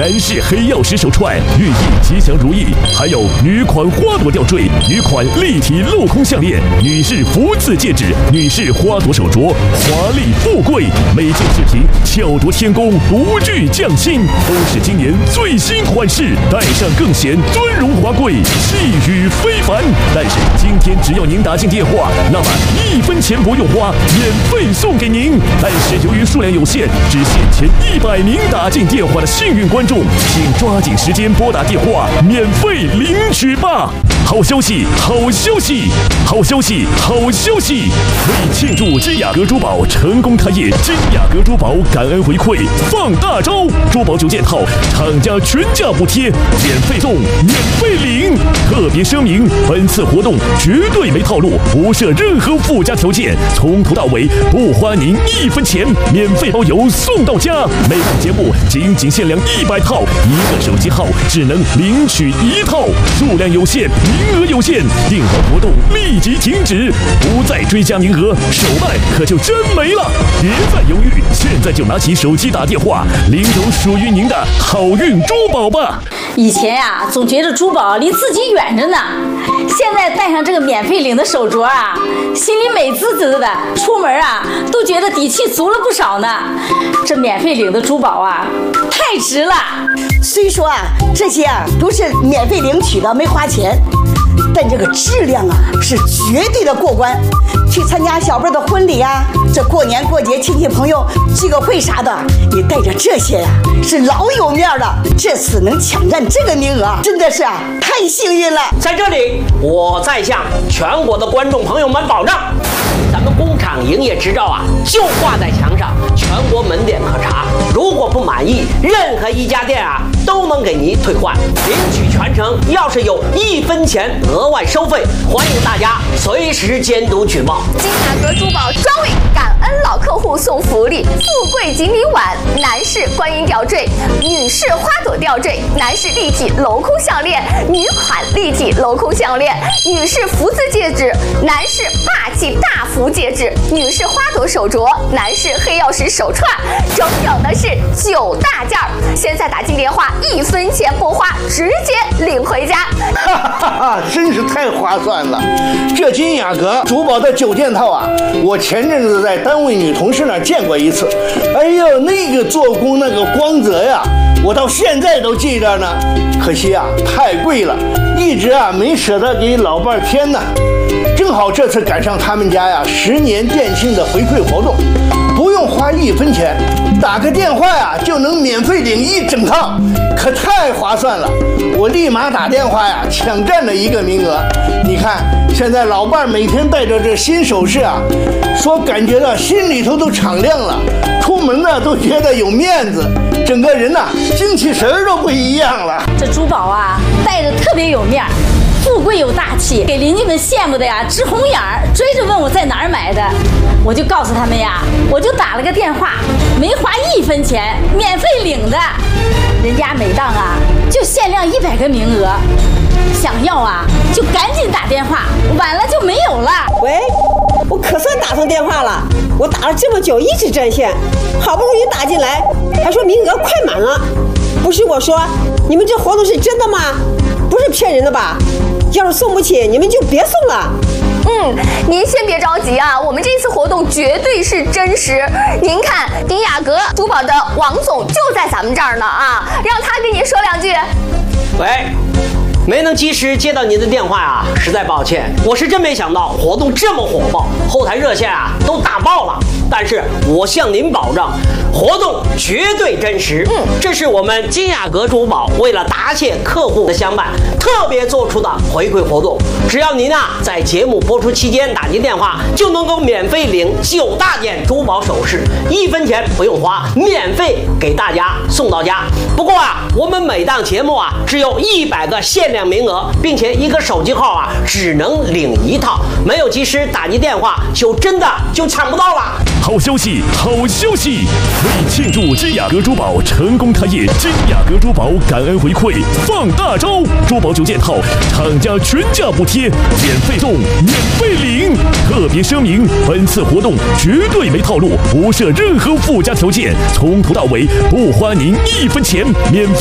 男士黑曜石手串，寓意吉祥如意；还有女款花朵吊坠、女款立体镂空项链、女士福字戒指、女士花朵手镯，华丽富贵。每件饰品巧夺天工，不惧匠心，都是今年最新款式，戴上更显尊荣华贵，气宇非凡。但是今天只要您打进电话，那么1分钱不用花，免费送给您。但是由于数量有限，只限前100名打进电话的幸运观众，请抓紧时间拨打电话，免费领取吧！好消息，好消息，好消息，好消息！为庆祝金雅阁珠宝成功开业，金雅阁珠宝感恩回馈放大招，珠宝9件套，厂家全价补贴，免费送，免费领。特别声明，本次活动绝对没套路，不设任何附加条件，从头到尾不花您1分钱，免费包邮送到家。每档节目仅限量100套，一个手机号只能领取1套，数量有限，名额有限，订单活动立即停止，不再追加名额，手慢可就真没了。别再犹豫，现在就拿起手机打电话，领走属于您的好运珠宝吧。 以前呀，总觉得珠宝离自己远着呢，现在戴上这个免费领的手镯啊，心里美滋滋的，出门啊都觉得底气足了不少呢。这免费领的珠宝啊，太值了。 虽说啊，这些啊都是免费领取的，没花钱，但这个质量啊是绝对的过关。去参加小辈的婚礼啊，这过年过节亲戚朋友聚个会啥的，你带着这些呀，是老有面了。这次能抢占这个名额，真的是啊太幸运了。 在这里，我再向全国的观众朋友们保证，咱们工厂营业执照啊就挂在墙上，全国门店可查。如果不满意，任何一家店啊都能给您退换，领取全程要是有1分钱额外收费，欢迎大家随时监督举报。 金雅阁珠宝专为感恩老客户送福利：富贵锦鲤碗、男士观音吊坠、女士花朵吊坠、男士立体镂空项链、女款立体镂空项链、女士福字戒指、男士霸气大福戒指、女士花朵手镯、男士黑曜石手串，整整的是9大件儿。现在打进电话，1分钱不花，直接领回家。 哈哈哈，真是太划算了！这金雅阁珠宝的9件套啊，我前阵子在单位女同事那儿见过一次。哎呦，那个做工那个光泽呀，我到现在都记着呢。可惜啊，太贵了，一直啊没舍得给老伴儿添呢。正好这次赶上他们家呀10年店庆的回馈活动，不用花1分钱，打个电话呀就能免费领1整套，可太划算了！我立马打电话呀抢占了1个名额。你看现在老伴每天戴着这新首饰啊，说感觉到心里头都敞亮了，出门呢都觉得有面子，整个人呐精气神儿都不一样了。 这珠宝啊，戴着特别有面儿，富贵有大气，给邻居们羡慕的呀直红眼儿，追着问我在哪儿买的。我就告诉他们呀，我就打了个电话，没花1分钱，免费领的。人家每档啊就限量100个名额，想要啊就赶紧打电话，晚了就没有了。 喂，我可算打通电话了，我打了这么久一直占线，好不容易打进来，还说名额快满了。不是我说，你们这活动是真的吗？不是骗人的吧？要是送不起，你们就别送了。 您先别着急啊，我们这次活动绝对是真实。您看，金雅阁珠宝的王总就在咱们这儿呢啊，让他跟您说2句。 喂，没能及时接到您的电话啊，实在抱歉。我是真没想到活动这么火爆，后台热线啊都打爆了。但是我向您保证，活动绝对真实。这是我们金雅阁珠宝为了答谢客户的相伴，特别做出的回馈活动。只要您啊在节目播出期间打进电话，就能够免费领9大件珠宝首饰，1分钱不用花，免费给大家送到家。不过啊，我们每档节目啊只有100个限量名额，并且1个手机号啊只能领1套，没有及时打进电话，真的抢不到了。 好消息，好消息！为庆祝金雅阁珠宝成功开业，金雅阁珠宝感恩回馈放大招，珠宝9件套，厂家全价补贴，免费送，免费领。特别声明，本次活动绝对没套路，不设任何附加条件，从头到尾不花您1分钱，免费